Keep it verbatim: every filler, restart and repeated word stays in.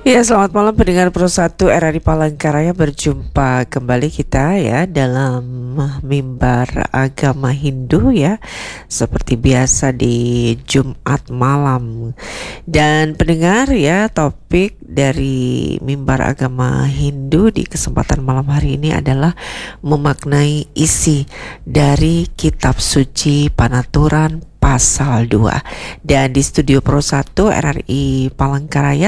Ya, selamat malam pendengar Pro satu R R I Palangkaraya. Berjumpa kembali kita ya dalam mimbar agama Hindu ya, seperti biasa di Jumat malam. Dan pendengar ya, topik dari mimbar agama Hindu di kesempatan malam hari ini adalah memaknai isi dari kitab suci Panaturan pasal dua. Dan di studio Pro satu R R I Palangkaraya